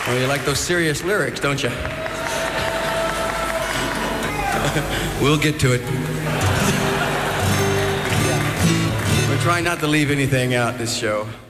Oh, you like those serious lyrics, don't you? We'll get to it. We're trying not to leave anything out this show.